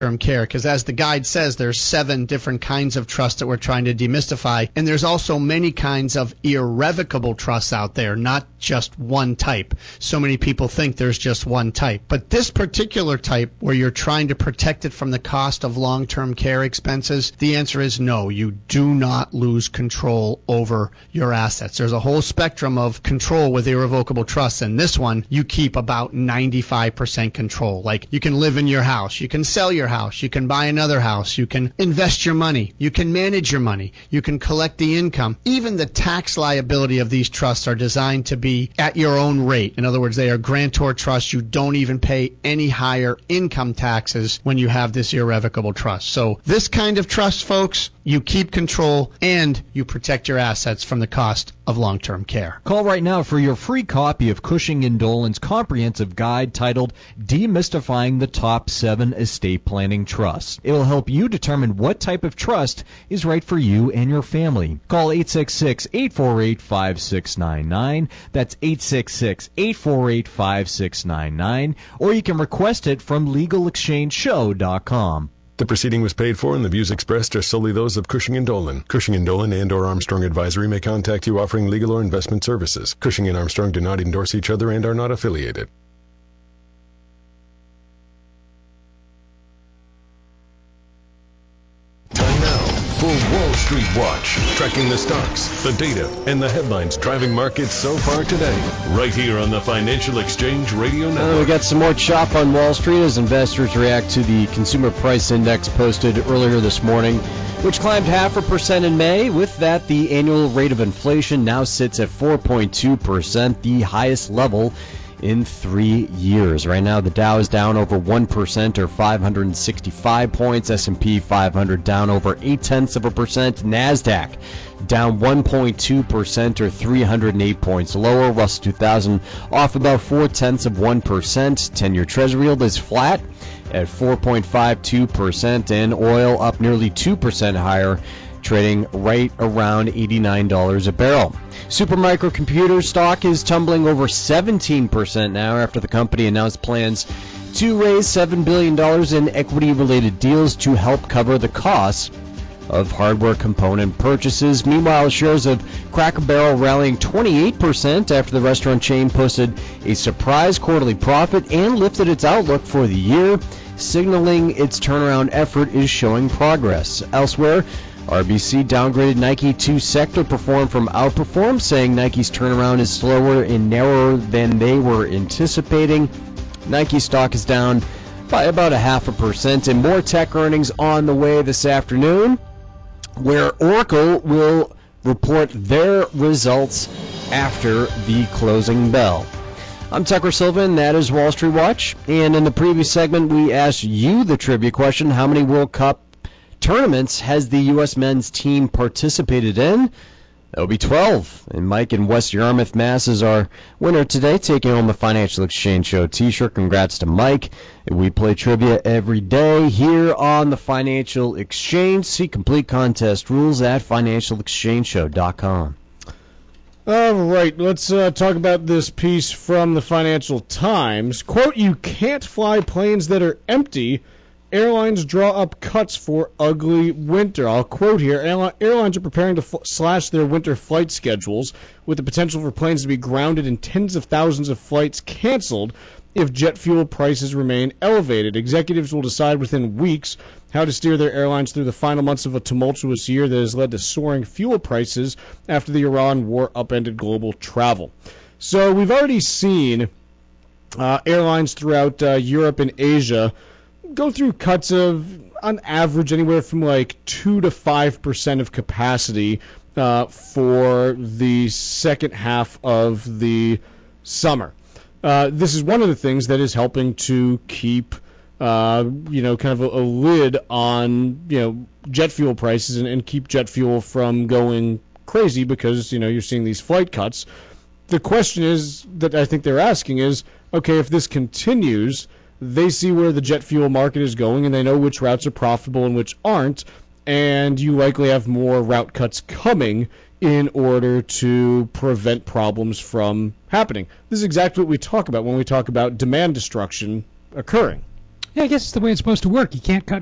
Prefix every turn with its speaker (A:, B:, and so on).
A: long-term care, because as the guide says, there's 7 different kinds of trust that we're trying to demystify, and there's also many kinds of irrevocable trusts out there, not just one type. So many people think there's just one type, but this particular type where you're trying to protect it from the cost of long-term care expenses, the answer is no. You do not lose control over your assets. There's a whole spectrum of control with irrevocable trusts, and this one you keep about 95% control. Like, you can live in your house, you can sell your house, you can buy another house, you can invest your money, you can manage your money, you can collect the income. Even the tax liability of these trusts are designed to be at your own rate. In other words, they are grantor trusts. You don't even pay any higher income taxes when you have this irrevocable trust. So this kind of trust, folks, you keep control and you protect your assets from the cost of long-term care.
B: Call right now for your free copy of Cushing & Dolan's comprehensive guide titled Demystifying the Top 7 Estate Planning Trusts. It will help you determine what type of trust is right for you and your family. Call 866-848-5699. That's 866-848-5699. Or you can request it from LegalExchangeShow.com.
C: The proceeding was paid for, and the views expressed are solely those of Cushing & Dolan. Cushing & Dolan and/or Armstrong Advisory may contact you offering legal or investment services. Cushing & Armstrong do not endorse each other and are not affiliated. Time now for Wall Street Watch, tracking the stocks, the data, and the headlines driving markets so far today. Right here on the Financial Exchange Radio Network.
D: We got some more chop on Wall Street as investors react to the Consumer Price Index posted earlier this morning, which climbed 0.5% in May. With that, the annual rate of inflation now sits at 4.2%, the highest level in 3 years. Right now, the Dow is down over 1% or 565 points. S&P 500 down over 0.8%. NASDAQ down 1.2% or 308 points lower. Russell 2000 off about 0.4%. 10-year Treasury yield is flat at 4.52%, and oil up nearly 2% higher, trading right around $89 a barrel. Supermicro Computer stock is tumbling over 17% now after the company announced plans to raise $7 billion in equity-related deals to help cover the costs of hardware component purchases. Meanwhile, shares of Cracker Barrel rallying 28% after the restaurant chain posted a surprise quarterly profit and lifted its outlook for the year, signaling its turnaround effort is showing progress. Elsewhere, RBC downgraded Nike to sector perform from outperform, saying Nike's turnaround is slower and narrower than they were anticipating. Nike stock is down by about 0.5%, and more tech earnings on the way this afternoon, where Oracle will report their results after the closing bell. I'm Tucker Silva, and that is Wall Street Watch. And in the previous segment, we asked you the trivia question: how many World Cup tournaments has the U.S. men's team participated in? That will be 12. And Mike in West Yarmouth, Mass. is our winner today, taking home the Financial Exchange Show t-shirt. Congrats to Mike. We play trivia every day here on the Financial Exchange. See complete contest rules at financialexchangeshow.com.
E: All right, let's talk about this piece from the Financial Times. Quote, "You can't fly planes that are empty. Airlines draw up cuts for ugly winter." I'll quote here: "Airlines are preparing to slash their winter flight schedules, with the potential for planes to be grounded and tens of thousands of flights canceled if jet fuel prices remain elevated. Executives will decide within weeks how to steer their airlines through the final months of a tumultuous year that has led to soaring fuel prices after the Iran war upended global travel." So we've already seen airlines throughout Europe and Asia go through cuts of, on average, anywhere from like 2 to 5% of capacity for the second half of the summer. This is one of the things that is helping to keep, kind of a lid on, jet fuel prices and keep jet fuel from going crazy because, you're seeing these flight cuts. The question is that I think they're asking is, okay, if this continues, they see where the jet fuel market is going, and they know which routes are profitable and which aren't, and you likely have more route cuts coming in order to prevent problems from happening. This is exactly what we talk about when we talk about demand destruction occurring.
F: Yeah, I guess it's the way it's supposed to work. You can't cut